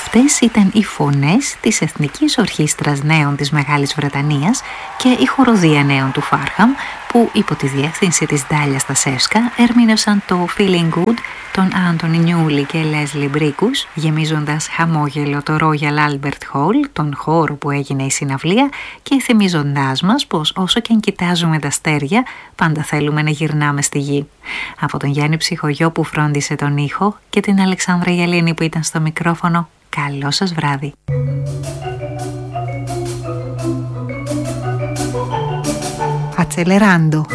Αυτές ήταν οι φωνές της Εθνικής Ορχήστρας Νέων της Μεγάλης Βρετανίας και η Χοροδία Νέων του Φάρχαμ, που υπό τη διεύθυνση της Ντάλια Στασεύσκα ερμήνευσαν το Feeling Good των Άντονι Νιούλι και Λέσλι Μπρίκους, γεμίζοντας χαμόγελο το Royal Albert Hall, τον χώρο που έγινε η συναυλία, και θυμίζοντάς μας πως όσο και αν κοιτάζουμε τα αστέρια, πάντα θέλουμε να γυρνάμε στη γη. Από τον Γιάννη Ψυχογειό που φρόντισε τον ήχο και την Αλεξάνδρα Γελίνη που ήταν στο μικρόφωνο, καλό σας βράδυ. Accelerando.